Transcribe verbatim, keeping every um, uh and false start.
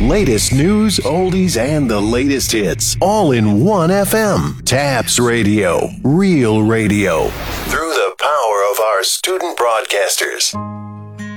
Latest news, oldies, and the latest hits, all in one F M. Taps Radio, real radio. Through the power of our student broadcasters.